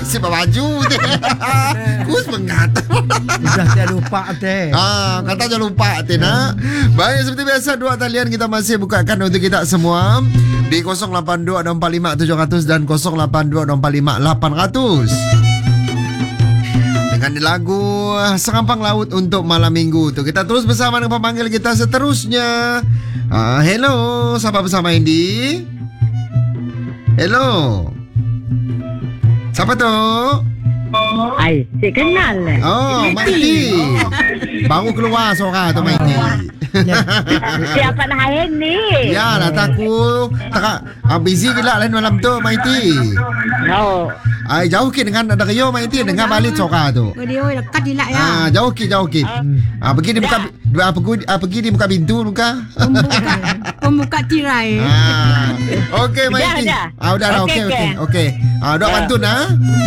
Nasib baju teh. Kus mengat. Sudah saya lupa teh. Kata jangan lupa teh nak. Baik, seperti biasa dua talian kita masih bukakan untuk kita semua di 082645 700 dan 082645 800. Dengan lagu Serampang Laut untuk malam minggu tu. Kita terus bersama dengan pemanggil kita seterusnya. Hello, siapa bersama Indi? Hello. Siapa tu? Ay, saya kenal. Oh, Maiti. Baru keluar suara tu Maiti. Siapa nak ni? Ya lah, takut busy gila lain malam tu Maiti. No. Ai jauh ke dengan ada kayo Maiti dengan balik suara tu. Dia dekat dia lah ya. Jauh ke. Pergi di muka pergi di muka pintu muka. Pembuka tirai. Okey Maiti. Udah dah okey. Doa pantun